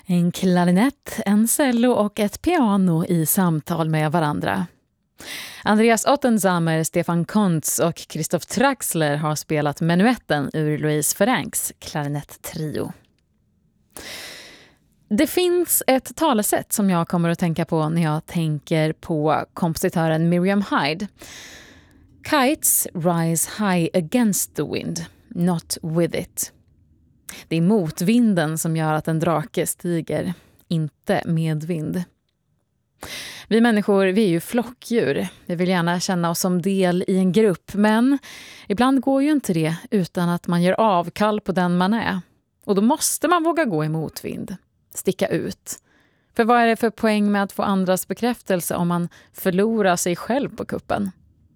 En klarinett, en cello och ett piano i samtal med varandra. Andreas Ottensamer, Stefan Kuntz och Christoph Traxler har spelat menuetten ur Louise Ferencs klarinetttrio. Det finns ett talesätt som jag kommer att tänka på när jag tänker på kompositören Miriam Hyde. Kites rise high against the wind, not with it. Det är motvinden som gör att en drake stiger, inte medvind. Vi människor, vi är ju flockdjur. Vi vill gärna känna oss som del i en grupp, men ibland går ju inte det utan att man gör avkall på den man är. Och då måste man våga gå i motvind, sticka ut. För vad är det för poäng med att få andras bekräftelse om man förlorar sig själv på kuppen?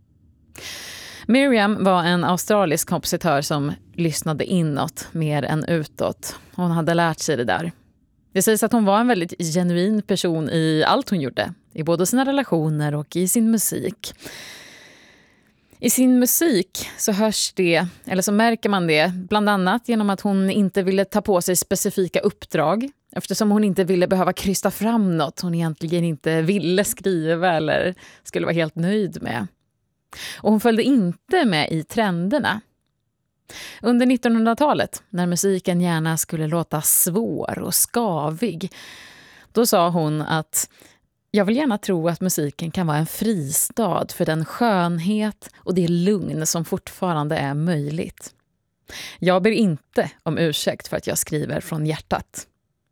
Miriam var en australisk kompositör som lyssnade inåt mer än utåt. Hon hade lärt sig det där. Det sägs att hon var en väldigt genuin person i allt hon gjorde. I både sina relationer och i sin musik. I sin musik så hörs det, eller så märker man det, bland annat genom att hon inte ville ta på sig specifika uppdrag. Eftersom hon inte ville behöva krysta fram något hon egentligen inte ville skriva eller skulle vara helt nöjd med. Och hon följde inte med i trenderna. Under 1900-talet, när musiken gärna skulle låta svår och skavig, då sa hon att jag vill gärna tro att musiken kan vara en fristad för den skönhet och det lugn som fortfarande är möjligt. Jag ber inte om ursäkt för att jag skriver från hjärtat.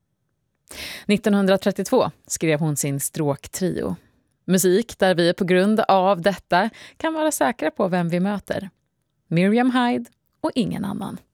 1932 skrev hon sin stråktrio. Musik där vi på grund av detta kan vara säkra på vem vi möter. Miriam Hyde och ingen annan.